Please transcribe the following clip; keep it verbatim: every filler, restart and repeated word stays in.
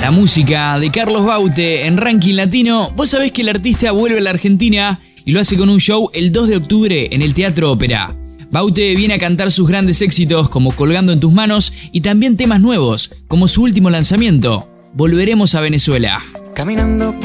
La música de Carlos Baute en Ranking Latino. Vos sabés que el artista vuelve a la Argentina y lo hace con un show el dos de octubre en el Teatro Ópera. Baute viene a cantar sus grandes éxitos como Colgando en tus manos y también temas nuevos como su último lanzamiento, Volveremos a Venezuela. Caminando